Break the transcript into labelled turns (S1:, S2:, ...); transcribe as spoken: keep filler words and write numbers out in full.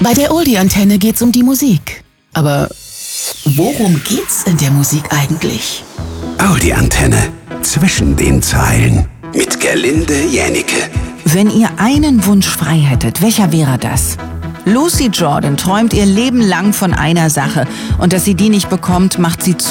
S1: Bei der Oldie-Antenne geht's um die Musik. Aber worum geht's in der Musik eigentlich?
S2: Oldie-Antenne. Zwischen den Zeilen. Mit Gerlinde Jännicke.
S3: Wenn ihr einen Wunsch frei hättet, welcher wäre das? Lucy Jordan träumt ihr Leben lang von einer Sache. Und dass sie die nicht bekommt, macht sie zu